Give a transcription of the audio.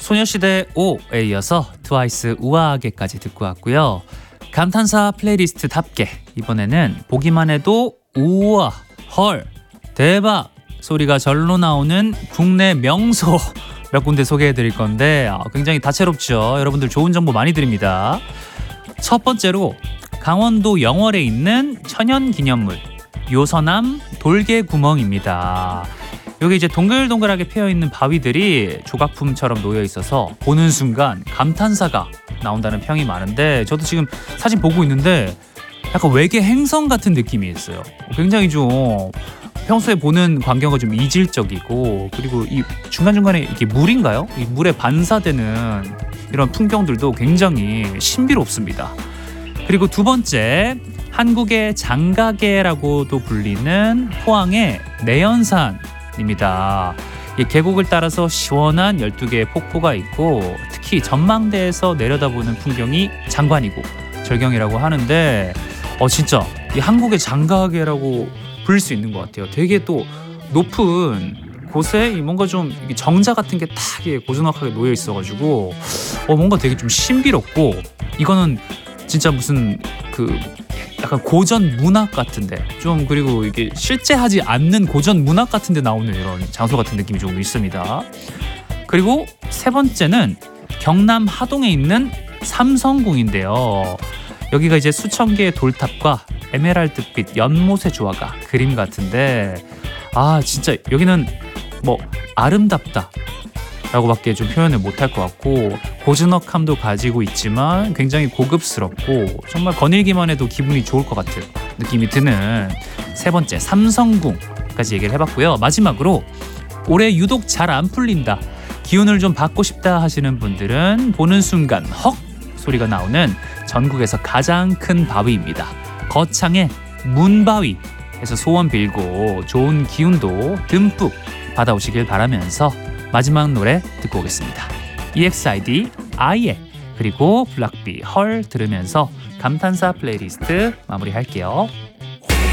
소녀시대 5에 이어서 트와이스 우아하게까지 듣고 왔고요. 감탄사 플레이리스트답게 이번에는 보기만 해도 우와, 헐, 대박 소리가 절로 나오는 국내 명소 몇 군데 소개해드릴 건데 굉장히 다채롭죠. 여러분들 좋은 정보 많이 드립니다. 첫 번째로 강원도 영월에 있는 천연기념물 요서남 돌개구멍입니다. 여기 이제 동글동글하게 패여있는 바위들이 조각품처럼 놓여 있어서 보는 순간 감탄사가 나온다는 평이 많은데, 저도 지금 사진 보고 있는데 약간 외계 행성 같은 느낌이 있어요. 굉장히 좀 평소에 보는 광경은 좀 이질적이고, 그리고 이 중간중간에 이렇게 물인가요? 이 물에 반사되는 이런 풍경들도 굉장히 신비롭습니다. 그리고 두 번째, 한국의 장가계라고도 불리는 포항의 내연산입니다. 이 계곡을 따라서 시원한 12개의 폭포가 있고, 특히 전망대에서 내려다보는 풍경이 장관이고 절경이라고 하는데 진짜 이 한국의 장가계라고 부를 수 있는 것 같아요. 되게 또 높은 곳에 뭔가 좀 정자 같은 게 딱 고즈넉하게 놓여 있어가지고 뭔가 되게 좀 신비롭고, 이거는 진짜 무슨 그 약간 고전 문학 같은데 좀, 그리고 이게 실제 하지 않는 고전 문학 같은데 나오는 이런 장소 같은 느낌이 좀 있습니다. 그리고 세 번째는 경남 하동에 있는 삼성궁인데요. 여기가 이제 수천 개의 돌탑과 에메랄드빛 연못의 조화가 그림 같은데 진짜 여기는 뭐 아름답다 라고밖에 좀 표현을 못할 것 같고, 고즈넉함도 가지고 있지만 굉장히 고급스럽고 정말 거닐기만 해도 기분이 좋을 것 같은 느낌이 드는 세 번째 삼성궁까지 얘기를 해봤고요. 마지막으로 올해 유독 잘 안 풀린다, 기운을 좀 받고 싶다 하시는 분들은 보는 순간 헉 소리가 나오는 전국에서 가장 큰 바위입니다. 거창의 문바위에서 소원 빌고 좋은 기운도 듬뿍 받아오시길 바라면서 마지막 노래 듣고 오겠습니다. EXID 아이의 그리고 블락비 헐 들으면서 감탄사 플레이리스트 마무리할게요.